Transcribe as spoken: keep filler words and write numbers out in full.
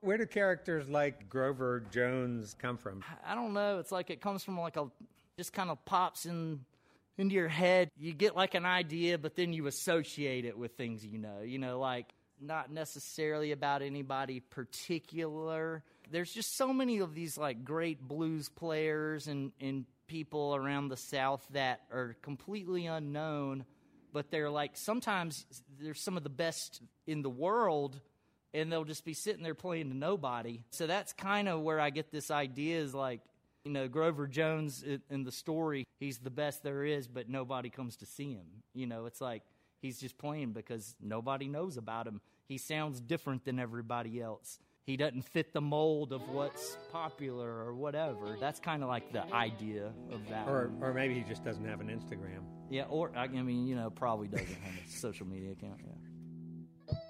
Where do characters like Grover Jones come from? I don't know. It's like it comes from like a, just kind of pops in into your head. You get like an idea, but then you associate it with things you know. You know, like not necessarily about anybody particular. There's just so many of these like great blues players and, and people around the South that are completely unknown, but they're like, sometimes they're some of the best in the world, and they'll just be sitting there playing to nobody. So that's kind of where I get this idea is like, you know, Grover Jones in the story, he's the best there is, but nobody comes to see him. You know, it's like he's just playing because nobody knows about him. He sounds different than everybody else. He doesn't fit the mold of what's popular or whatever. That's kind of like the idea of that. Or or maybe he just doesn't have an Instagram. Yeah, or, I mean, you know, probably doesn't have a social media account, yeah.